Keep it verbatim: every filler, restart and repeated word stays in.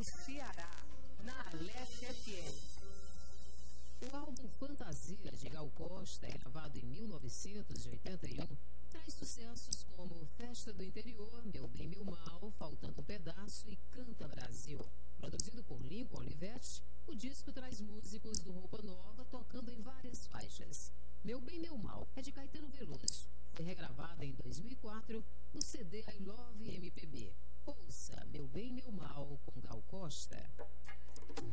Ceará, na Aleste F M. O álbum Fantasia, de Gal Costa, gravado em mil novecentos e oitenta e um, traz sucessos como Festa do Interior, Meu Bem, Meu Mal, Faltando um Pedaço e Canta Brasil. Produzido por Lincoln Olivetti, o disco traz músicos do Roupa Nova tocando em várias faixas. Meu Bem, Meu Mal é de Caetano Veloso. Foi regravada em dois mil e quatro no C D I Love M P B. Ouça Meu Bem, Meu Mal com Gal Costa.